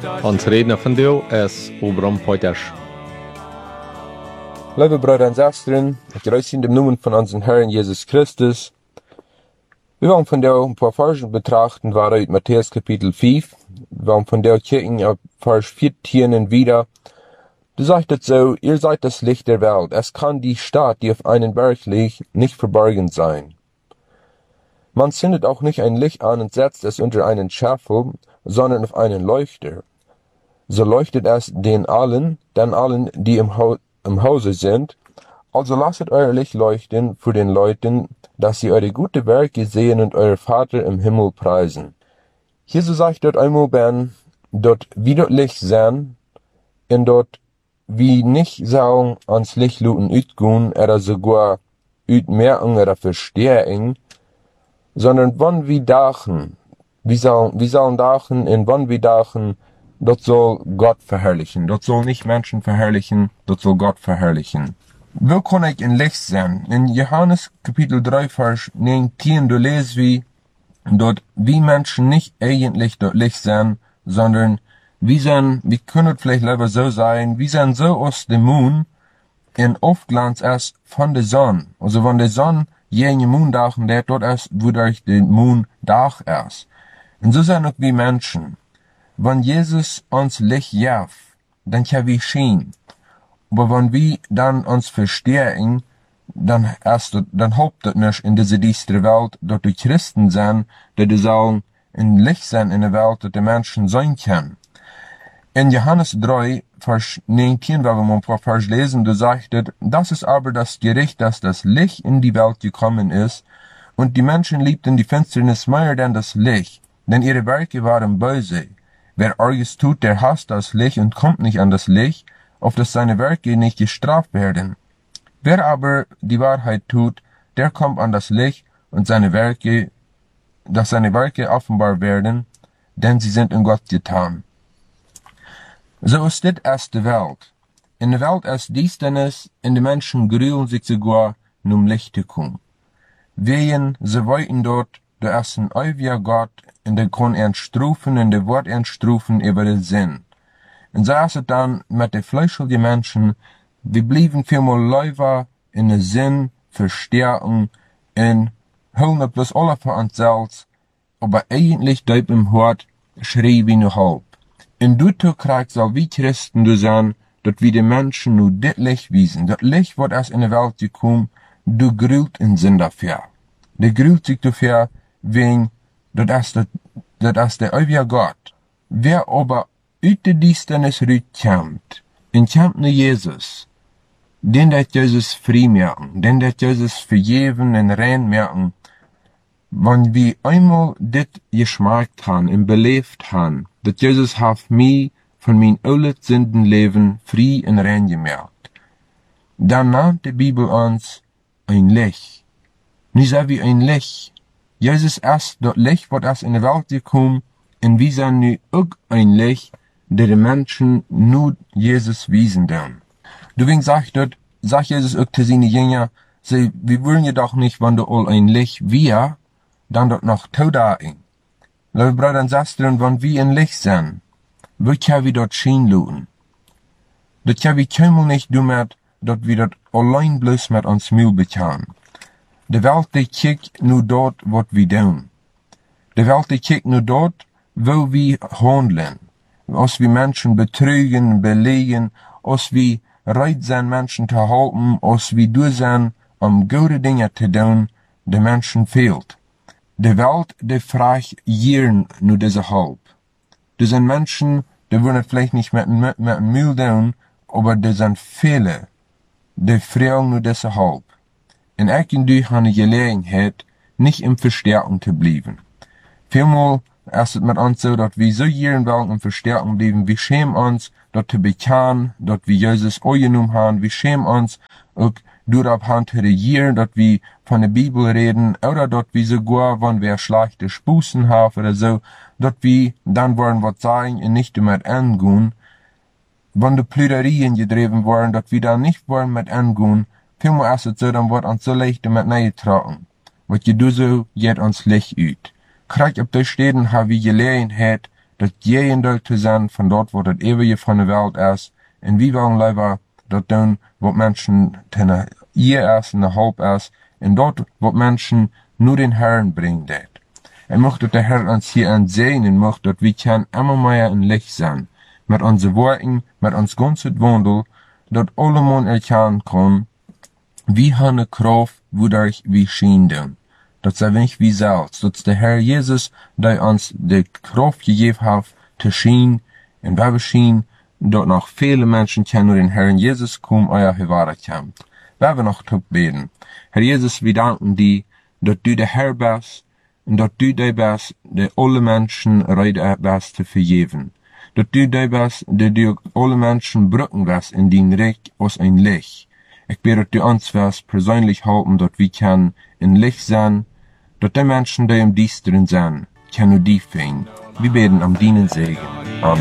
Ons redner vandaag is Obram Poiters. Liebe Brüder und Schwestern, ich grüße in dem Namen von unserem Herrn Jesus Christus. Wir wollen von der ein paar Verse betrachten, aus Matthäus Kapitel 5. Wir wollen von der Kirchen auf Vers 14 wieder. Du sagst so, ihr seid das Licht der Welt. Es kann die Stadt, die auf einem Berg liegt, nicht verborgen sein. Man zündet auch nicht ein Licht an und setzt es unter einen Scheffel, sondern auf einen Leuchter. So leuchtet es den allen, die im Hause sind. Also lasset euer Licht leuchten vor den Leuten, dass sie eure gute Werke sehen und euer Vater im Himmel preisen. Jesus sagt dort einmal, dort wie dort Licht sehen, und dort wie nicht sagen, ans Licht luten utgehen, oder sogar utmerken oder verstehen, sondern wann wir dachen, wir sollen dachen, und wann wir dachen, dort soll Gott verherrlichen. Dort soll nicht Menschen verherrlichen, dort soll Gott verherrlichen. Wo kann ich in Licht sehen? In Johannes Kapitel 3, Vers 19, du lesest wie, dort wie Menschen nicht eigentlich dort Licht sehen, sondern wir können vielleicht lieber so sein, wir sind so aus dem Mond, in Aufglanz erst von der Sonne. Also wenn der Sonne jene Monddachen, der dort erst, wodurch der Monddach erst. Und so sind auch wir Menschen. Wenn Jesus uns Licht gibt, dann können wir sehen. Aber wenn wir dann uns verstehen, dann hilft das nicht in dieser düsteren Welt, dass die Christen sind, die sollen ein Licht sein in der Welt, dass die Menschen sein können. In Johannes 3, Vers 19, wenn wir mal ein paar Vers lesen, da sagt es, das ist aber das Gericht, dass das Licht in die Welt gekommen ist, und die Menschen liebten die Finsternis mehr denn das Licht, denn ihre Werke waren böse. Wer Arges tut, der hasst das Licht und kommt nicht an das Licht, auf dass seine Werke nicht gestraft werden. Wer aber die Wahrheit tut, der kommt an das Licht und dass seine Werke offenbar werden, denn sie sind in Gott getan. So ist das erste Welt. In der Welt ist Finsternis, und die Menschen grühlen sich sogar, Licht zu kommen. Wehen, sie wollten dort, da ist ein ewiger Gott, und der kann strufen, und der Wort strufen über den Sinn. Und so ist es dann mit den fleischlichen Menschen, wir blieben vielmal Läufer in den Sinn verstärken, und holen bloß alle für uns selbst, aber eigentlich deep im Hort schreien wir nur halb. In Duto kriegt soll wie Christen du sein, dass wir den Menschen nur dit Licht wiesen. Das Licht, wird erst in die Welt gekommen, du grüht in Sinn dafür. Der grüht sich dafür, wegen, das ist der ewige Gott. Wer aber uit de Finsternis rütkommt, und kommt nur Jesus, den dat Jesus frei merken, den dat Jesus vergeben und rein merken, wenn wir einmal dit geschmeckt haben und belebt haben, dass Jesus hat mich von mein alten Sündenleben frei und rein gemerkt, dann nennt die Bibel uns ein Licht. Nicht so wie ein Licht. Jesus ist das Licht, was erst in die Welt gekommen, und wir sind nu auch ein Licht, der die Menschen nur Jesus wiesen dann. Deswegen sagt Jesus auch zu seinen Jüngern, wir wollen ja doch nicht, wenn du all ein Licht wir, dann dort noch Taudaing. Liebe Brüder und Schwestern, wenn wir ein Licht sind, wo können wir dort schien luten? Das können wir keinmal nicht damit, dass wir dort allein bloß mit uns Müll bekommen. Die Welt, die kijkt nur dort, was wir tun. Die Welt, die kijkt nur dort, wo wir handeln. Als wir Menschen betrügen, belegen, als wir bereit sind, Menschen zu halten, als wir durch sind, gute Dinge zu tun, die Menschen fehlt. Die Welt, die fragt jeden nur diese Halb. Das sind Menschen, die wollen vielleicht nicht mit Müll tun, aber das sind viele, die fragen nur diese Halb. Und ich und du haben die Gelegenheit, nicht im Verstärken zu bleiben. Vielmal ist es mit uns so, dass wir so jeden wollen im Verstärken bleiben. Wir schämen uns, dort zu bekennen, dass wir Jesus angenommen haben. Wir schämen uns auch darauf zu regieren, dass wir von der Bibel reden, oder dass wir sogar, wenn wir schlechte Spusen haben oder so, dass wir dann wollen was sagen und nicht damit angehen. Wenn die Plüderien gedreven worden, dass wir dann nicht wollen mit angehen, vielmehr ist es so, dann wird uns so leicht damit neigetragen. Was je du so, geht uns Licht uit. Krijg op de steden haben wir Gelegenheit, dat Gegendeel te zijn van dat wat het eeuwige van de wereld is, en wie willen liever dat doen wat mensen ten je is en de hulp is, en dat wat mensen nu den Herrn brengt deed. En mocht dat de Herr ons hier aan zijn, en mocht dat we kan immer meer in licht zijn, met onze woorden, met ons ganze wandel, dat allemaal erkennen kan, wie hanne kraft, wodurch we schien doen. Dat zijn wij wie zelfs, dat de Herr Jezus, die ons de kraft gegeven heeft, te schien, en we schien, dat nog viele mensen kennen den Herrn Jezus komen, euer Gewahre kommt. We hebben nog te beten. Herr Jezus, we danken die, dat du de Herr bist, en dat du die bist, die alle mensen reden bist te vergeven. Dat du die bist, die du alle mensen brücken bist in die Reich als ein Licht. Ik bid dat du ons wirst persönlich helpen, dat we kan in Licht zijn, dat die mensen die im Düsteren zijn, können die finden. Wir beten am dienen Segen.